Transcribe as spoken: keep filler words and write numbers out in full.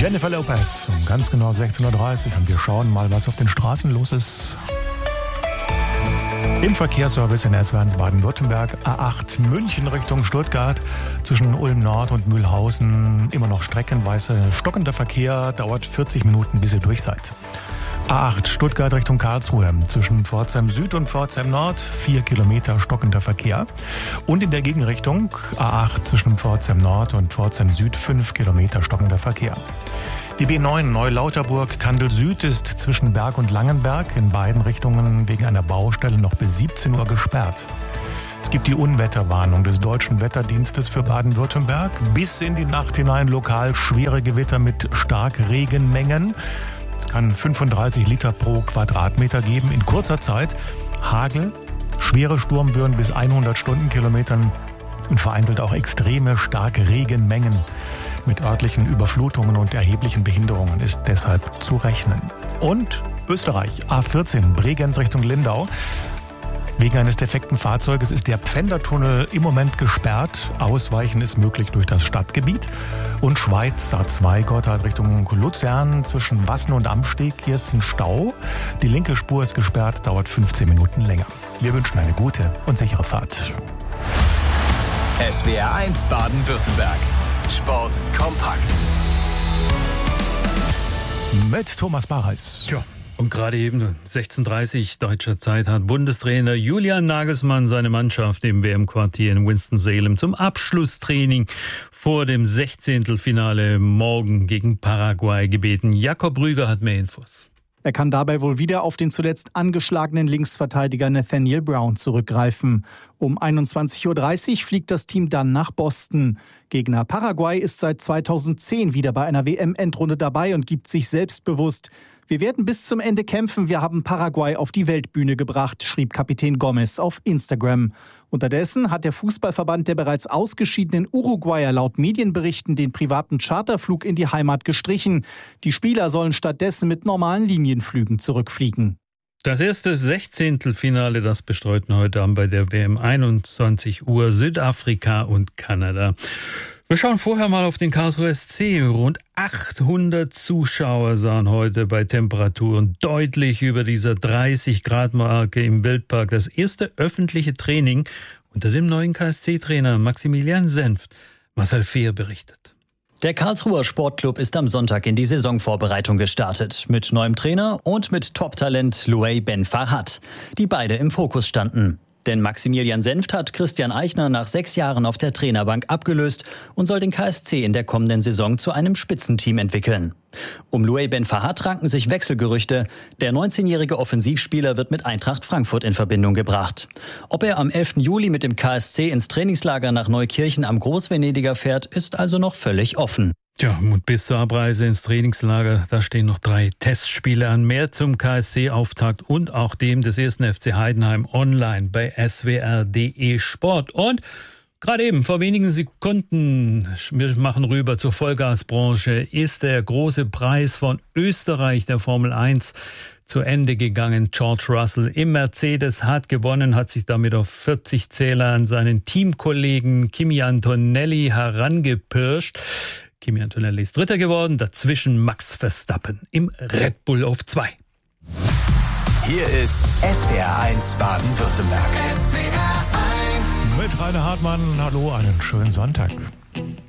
Jennifer Lopez um ganz genau sechzehn Uhr dreißig und wir schauen mal, was auf den Straßen los ist. Im Verkehrsservice in S W R eins Baden-Württemberg A acht München Richtung Stuttgart zwischen Ulm Nord und Mühlhausen immer noch streckenweise stockender Verkehr, dauert vierzig Minuten, bis ihr durch seid. A acht Stuttgart Richtung Karlsruhe zwischen Pforzheim Süd und Pforzheim Nord, vier Kilometer stockender Verkehr. Und in der Gegenrichtung A acht zwischen Pforzheim Nord und Pforzheim Süd, fünf Kilometer stockender Verkehr. Die B neun Neulauterburg Kandel Süd ist zwischen Berg und Langenberg in beiden Richtungen wegen einer Baustelle noch bis siebzehn Uhr gesperrt. Es gibt die Unwetterwarnung des Deutschen Wetterdienstes für Baden-Württemberg. Bis in die Nacht hinein lokal schwere Gewitter mit Starkregenmengen. Es kann fünfunddreißig Liter pro Quadratmeter geben. In kurzer Zeit Hagel, schwere Sturmböen bis hundert Stundenkilometern und vereinzelt auch extreme starke Regenmengen mit örtlichen Überflutungen und erheblichen Behinderungen ist deshalb zu rechnen. Und Österreich, A vierzehn, Bregenz Richtung Lindau. Wegen eines defekten Fahrzeuges ist der Pfändertunnel im Moment gesperrt. Ausweichen ist möglich durch das Stadtgebiet. Und Schweiz, A zwei, Gotthard Richtung Luzern zwischen Wassen und Amsteg. Hier ist ein Stau. Die linke Spur ist gesperrt, dauert fünfzehn Minuten länger. Wir wünschen eine gute und sichere Fahrt. S W R eins Baden-Württemberg. Sport kompakt. Mit Thomas Barreis. Tja. Und gerade eben sechzehn Uhr dreißig deutscher Zeit hat Bundestrainer Julian Nagelsmann seine Mannschaft im W M-Quartier in Winston-Salem zum Abschlusstraining vor dem Sechzehntelfinale morgen gegen Paraguay gebeten. Jakob Rüger hat mehr Infos. Er kann dabei wohl wieder auf den zuletzt angeschlagenen Linksverteidiger Nathaniel Brown zurückgreifen. Um einundzwanzig Uhr dreißig fliegt das Team dann nach Boston. Gegner Paraguay ist seit zweitausendzehn wieder bei einer W M-Endrunde dabei und gibt sich selbstbewusst: Wir werden bis zum Ende kämpfen, wir haben Paraguay auf die Weltbühne gebracht, schrieb Kapitän Gomez auf Instagram. Unterdessen hat der Fußballverband der bereits ausgeschiedenen Uruguayer laut Medienberichten den privaten Charterflug in die Heimat gestrichen. Die Spieler sollen stattdessen mit normalen Linienflügen zurückfliegen. Das erste Sechzehntelfinale, das bestreuten heute Abend bei der W M einundzwanzig Uhr Südafrika und Kanada. Wir schauen vorher mal auf den Karlsruher S C. Rund achthundert Zuschauer sahen heute bei Temperaturen deutlich über dieser dreißig Grad Marke im Wildpark das erste öffentliche Training unter dem neuen K S C-Trainer Maximilian Senft. Marcel Fehr berichtet. Der Karlsruher Sportclub ist am Sonntag in die Saisonvorbereitung gestartet. Mit neuem Trainer und mit Top-Talent Louay Ben Farhat, die beide im Fokus standen. Denn Maximilian Senft hat Christian Eichner nach sechs Jahren auf der Trainerbank abgelöst und soll den K S C in der kommenden Saison zu einem Spitzenteam entwickeln. Um Louay Ben Farhat ranken sich Wechselgerüchte. Der neunzehnjährige Offensivspieler wird mit Eintracht Frankfurt in Verbindung gebracht. Ob er am elften Juli mit dem K S C ins Trainingslager nach Neukirchen am Großvenediger fährt, ist also noch völlig offen. Tja, und bis zur Abreise ins Trainingslager, da stehen noch drei Testspiele an. Mehr zum K S C-Auftakt und auch dem des ersten F C Heidenheim online bei S W R punkt de Sport. Und gerade eben, vor wenigen Sekunden, wir machen rüber zur Vollgasbranche, ist der große Preis von Österreich, der Formel eins, zu Ende gegangen. George Russell im Mercedes hat gewonnen, hat sich damit auf vierzig Zähler an seinen Teamkollegen Kimi Antonelli herangepirscht. Kimi Antonelli ist Dritter geworden, dazwischen Max Verstappen im Red Bull auf zwei. Hier ist S W R eins Baden-Württemberg. S W R eins Mit Rainer Hartmann, hallo, einen schönen Sonntag.